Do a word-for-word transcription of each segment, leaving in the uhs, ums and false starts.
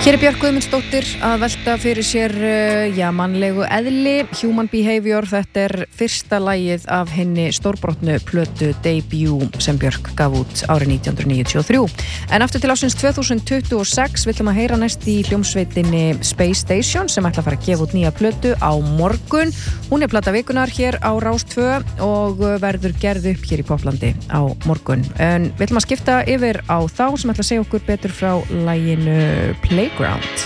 Hér er Björk Guðmundsdóttir að velta fyrir sér já, mannlegu eðli, Human Behavior. Þetta er fyrsta lagið af henni stórbrotnu plötu Debut sem Björk gaf út árið nítján hundruð níutíu og þrjú. En aftur til ársins tvö þúsund tuttugu og sex viljum að heyra næst í hljómsveitinni Space Station sem ætla að fara að gefa út nýja plötu á morgun. Hún er plata vikunar hér á Rás tvö og verður gerð upp hér í Poplandi á morgun. En viljum að skipta yfir á þá sem ætla að segja okkur betur frá laginu Play Ground.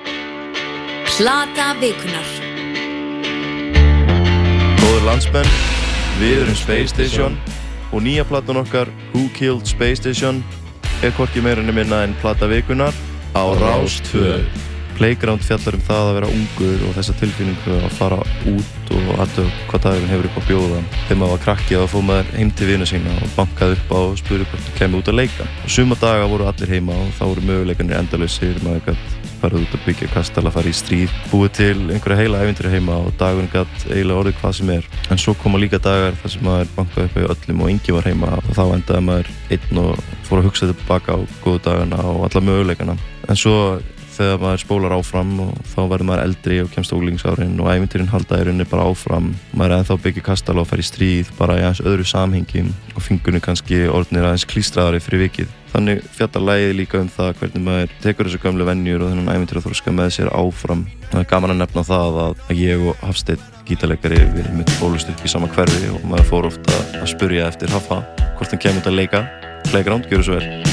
Plata vikunar. Góður landsmenn, við erum Space Station og nýja platan okkar Who Killed Space Station er hvorki meira enn minna en plata vikunar á Rás tvö. Playground fjallar um það að vera ungur og þessa tilfinningu að fara út og aðtöða hvað dagurinn hefur upp á bjóða. Þegar maður var krakki þá fór maður heim til vina sína og bankaði upp á og spurði hvort það kemur út að leika. Og suma daga voru allir heima og þá voru möguleikarnir endalausir, maður gat farið út að byggja kastala, farið í stríð, búið til einhverja heila ævintýri heima og dagurinn gat eiginlega orðið hvað sem er. En svo koma líka dagar þar sem maður bankaði upp á öllum og enginn var heima og þá endaði maður einn og fór að hugsa tilbaka á góðu dagana og alla möguleikana. En svo þegar maður spólar áfram og þá verður maður eldri og kemst á unglingsárin og ævintýrin halda í rauninni bara áfram. Maður er ennþá að byggja kastala og fara í stríð bara í aðeins öðru samhengi og fingurinn kannski orðnir aðeins klístraðari fyrir vikið. Þannig fjallar lagið líka um það hvernig maður tekur þessu gömlu venjur og þennan ævintýraþroska með sér áfram. Það er gaman að nefna það að ég og Hafsteinn gítarleikari við erum mitt ólust upp í sama hverfi og maður fór ofta að spyrja eftir Haffa hvort hann kemur út að leika. Playground, gjörðu svo vel.